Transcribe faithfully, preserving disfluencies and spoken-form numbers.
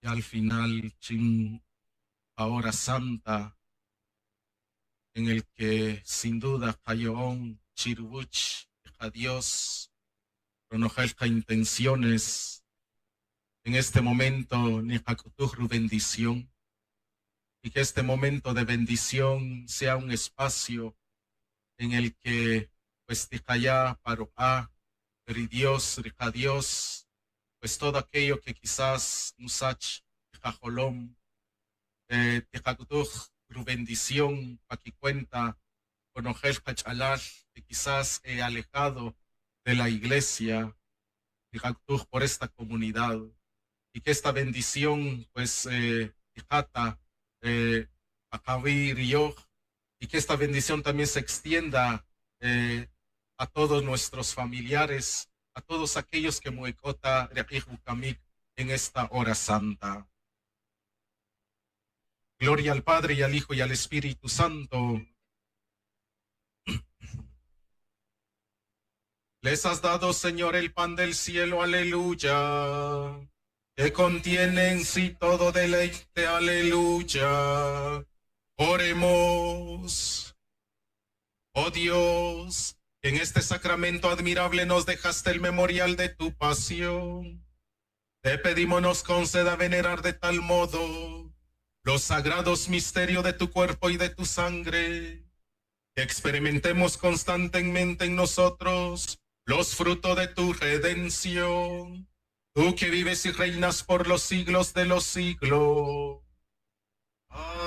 Y al final, chin, ahora santa, en el que sin duda Cayoón, Chirbuch, a Dios, Ronojelja intenciones, en este momento, ni Jacutujru bendición, y que este momento de bendición sea un espacio en el que, pues, Tijayá, Paroá, Dios, Rija Dios, pues todo aquello que quizás Nusach, Tijajolom, eh, Tijakutuj, tu bendición, aquí cuenta, con Ojel Hachalal, que quizás he alejado de la iglesia, Tijakutuj, por esta comunidad, y que esta bendición, pues, eh, Tijata, eh, Akavi Riyoj, y que esta bendición también se extienda eh, a todos nuestros familiares, a todos aquellos que muecota Kamik en esta hora santa. Gloria al Padre y al Hijo y al Espíritu Santo. Les has dado, Señor, el pan del cielo, aleluya, que contiene en sí todo deleite, aleluya. Oremos. Oh Dios, que en este sacramento admirable nos dejaste el memorial de tu pasión. Te pedimos nos conceda venerar de tal modo los sagrados misterios de tu cuerpo y de tu sangre, que experimentemos constantemente en nosotros los frutos de tu redención. Tú que vives y reinas por los siglos de los siglos.